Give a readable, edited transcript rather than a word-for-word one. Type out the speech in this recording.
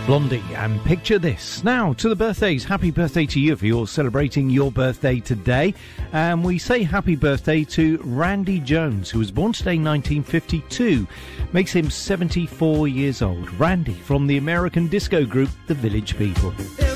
Blondie and Picture This. Now, to the birthdays. Happy birthday to you if you're celebrating your birthday today. And we say happy birthday to Randy Jones, who was born today in 1952. Makes him 74 years old. Randy from the American disco group The Village People.